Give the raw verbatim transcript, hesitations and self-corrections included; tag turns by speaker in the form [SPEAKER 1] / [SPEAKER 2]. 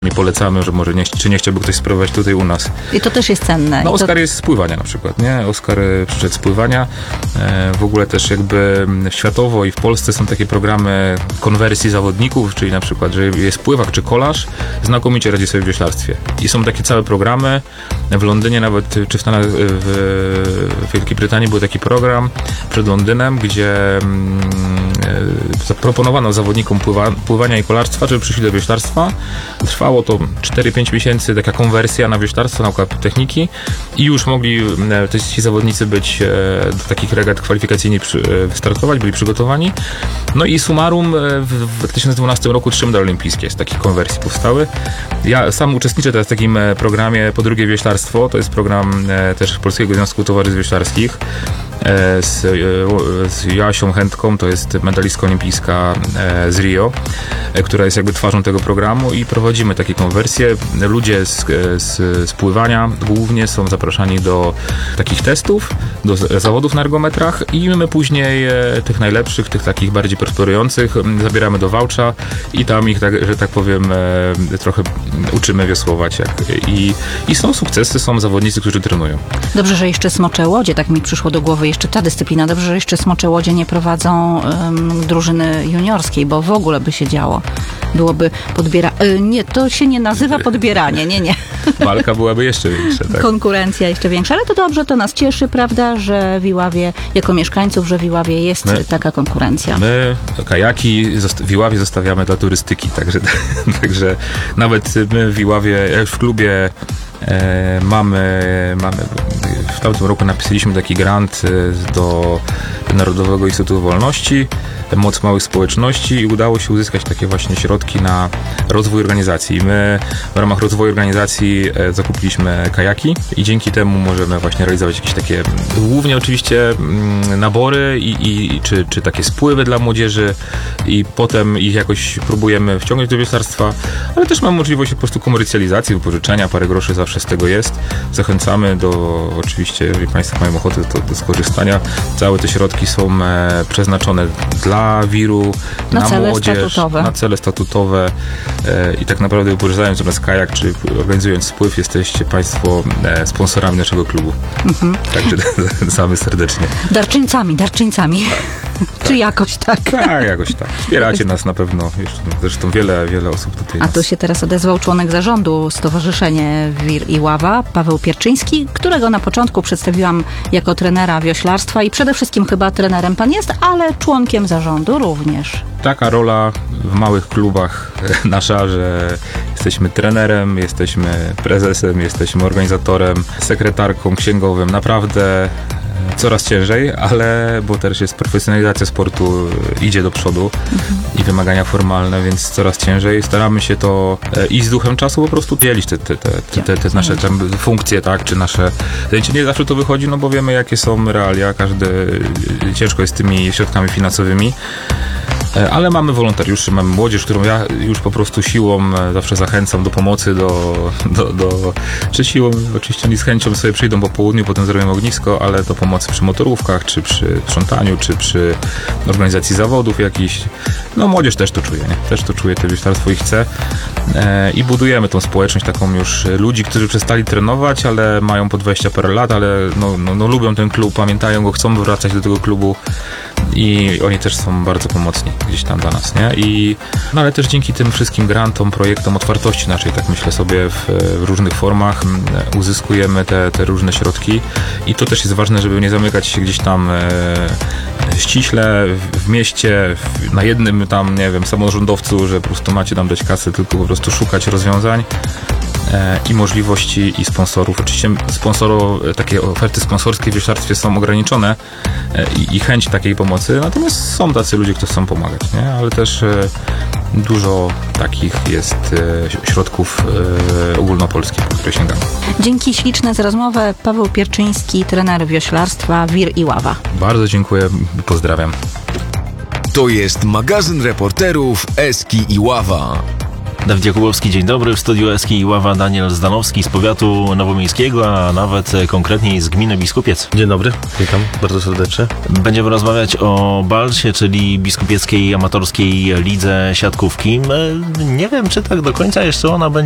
[SPEAKER 1] Mi polecamy, że może nie, czy nie chciałby ktoś spróbować tutaj u nas.
[SPEAKER 2] I to też jest cenne.
[SPEAKER 1] No
[SPEAKER 2] I
[SPEAKER 1] Oskar
[SPEAKER 2] to...
[SPEAKER 1] jest z pływania na przykład, nie? Oskar przyszedł z pływania. E, w ogóle też jakby światowo i w Polsce są takie programy konwersji zawodników, czyli na przykład, że jest pływak czy kolarz, znakomicie radzi sobie w wioślarstwie. I są takie całe programy. W Londynie nawet, czy w, Stanach, w, w Wielkiej Brytanii był taki program przed Londynem, gdzie mm, e, zaproponowano zawodnikom pływa, pływania i kolarstwa, żeby przyszli do wioślarstwa. Trwało to cztery pięć miesięcy, taka konwersja na wioślarstwo, nauka techniki i już mogli e, ci zawodnicy być e, do takich regat kwalifikacyjnych przy, e, wystartować, byli przygotowani. No i summarum e, w, w dwa tysiące dwunastym roku trzy medale olimpijskie z takich konwersji powstały. Ja sam uczestniczę teraz w takim e, programie Po drugie wioślarstwo, to jest program e, też Polskiego Związku Towarzystw Wioślarskich e, z, e, z Joasią Chętką, to jest medalistka olimpijska e, z Rio, e, która jest jakby twarzą tego programu i prowadzimy takie konwersje. Ludzie z, z, z pływania głównie są zapraszani do takich testów, do zawodów na ergometrach i my później e, tych najlepszych, tych takich bardziej prosperujących zabieramy do Wałcza i tam ich, tak, że tak powiem, e, trochę uczymy wiosłować. Jak, i, I są sukcesy, są zawodnicy, którzy trenują.
[SPEAKER 2] Dobrze, że jeszcze Smocze Łodzie, tak mi przyszło do głowy jeszcze ta dyscyplina, dobrze, że jeszcze Smocze Łodzie nie prowadzą um, drużyny juniorskiej, bo w ogóle by się działo. Byłoby podbiera... Nie, to się nie nazywa podbieranie, nie, nie.
[SPEAKER 1] Walka byłaby jeszcze większa, tak?
[SPEAKER 2] Konkurencja jeszcze większa, ale to dobrze, to nas cieszy, prawda, że w Iławie, jako mieszkańców, że w Iławie jest my, taka konkurencja.
[SPEAKER 1] My kajaki w Iławie zostawiamy dla turystyki, także, także nawet my w Iławie, w klubie e, mamy, mamy, w tamtym roku napisaliśmy taki grant do Narodowego Instytutu Wolności, Moc Małych Społeczności i udało się uzyskać takie właśnie środki na rozwój organizacji. My w ramach rozwoju organizacji e, zakupiliśmy kajaki i dzięki temu możemy właśnie realizować jakieś takie, głównie oczywiście m, nabory i, i, czy, czy takie spływy dla młodzieży i potem ich jakoś próbujemy wciągnąć do wioslarstwa, ale też mamy możliwość po prostu komercjalizacji, wypożyczenia, parę groszy zawsze z tego jest. Zachęcamy do, oczywiście, jeżeli Państwo mają ochotę, to do skorzystania. Całe te środki są e, przeznaczone dla wiru, na, na
[SPEAKER 2] cele
[SPEAKER 1] młodzież,
[SPEAKER 2] statutowe.
[SPEAKER 1] na cele statutowe e, i tak naprawdę wypożyczając zamiast kajak, czy organizując spływ, jesteście Państwo e, sponsorami naszego klubu. Mhm. Także zachęcamy serdecznie.
[SPEAKER 2] Darczyńcami, darczyńcami. Tak. Czy jakoś tak?
[SPEAKER 1] Tak, jakoś tak. Wspieracie nas na pewno. Zresztą wiele, wiele osób tutaj.
[SPEAKER 2] A
[SPEAKER 1] nas...
[SPEAKER 2] tu się teraz odezwał członek zarządu Stowarzyszenie Wir Iława, Paweł Pierczyński, którego na początku przedstawiłam jako trenera wioślarstwa i przede wszystkim chyba trenerem pan jest, ale członkiem zarządu również.
[SPEAKER 1] Taka rola w małych klubach nasza, że jesteśmy trenerem, jesteśmy prezesem, jesteśmy organizatorem, sekretarką, księgowym. Naprawdę coraz ciężej, ale bo też jest profesjonalizacja sportu, idzie do przodu mhm. i wymagania formalne, więc coraz ciężej. Staramy się to i z duchem czasu po prostu dzielić te, te, te, te, te, te nasze tam funkcje, tak, czy nasze zajęcie. Nie zawsze to wychodzi, no bo wiemy, jakie są realia, każdy ciężko jest z tymi środkami finansowymi. Ale mamy wolontariuszy, mamy młodzież, którą ja już po prostu siłą zawsze zachęcam do pomocy, do, do, do czy siłą, oczywiście oni z chęcią sobie przyjdą po południu, potem zrobią ognisko, ale do pomocy przy motorówkach, czy przy sprzątaniu, czy przy organizacji zawodów jakichś. No młodzież też to czuje, nie? Też to czuje, to wioślarstwo i chce. E, I budujemy tą społeczność taką już ludzi, którzy przestali trenować, ale mają po dwadzieścia parę lat, ale no, no, no lubią ten klub, pamiętają go, chcą wracać do tego klubu. I oni też są bardzo pomocni gdzieś tam dla nas, nie? I, no ale też dzięki tym wszystkim grantom, projektom otwartości naszej, tak myślę sobie, w, w różnych formach uzyskujemy te, te różne środki i to też jest ważne, żeby nie zamykać się gdzieś tam e, ściśle w, w mieście, w, na jednym tam, nie wiem, samorządowcu, że po prostu macie tam dać kasy, tylko po prostu szukać rozwiązań i możliwości i sponsorów. Oczywiście sponsoro, takie oferty sponsorskie w wioślarstwie są ograniczone i, i chęć takiej pomocy, natomiast są tacy ludzie, którzy chcą pomagać, nie? Ale też e, dużo takich jest e, środków e, ogólnopolskich, po które sięgamy.
[SPEAKER 2] Dzięki śliczne za rozmowę. Paweł Pierczyński, trener wioślarstwa Wir Iława.
[SPEAKER 1] Bardzo dziękuję, pozdrawiam.
[SPEAKER 3] To jest magazyn reporterów Eski Iława.
[SPEAKER 4] Dawid Jakubowski, dzień dobry. W studiu Eski Iława Daniel Zdanowski z powiatu nowomiejskiego, a nawet konkretniej z gminy Biskupiec.
[SPEAKER 5] Dzień dobry, witam bardzo serdecznie.
[SPEAKER 4] Będziemy rozmawiać o Balsie, czyli Biskupieckiej Amatorskiej Lidze Siatkówki. Nie wiem, czy tak do końca jeszcze ona będzie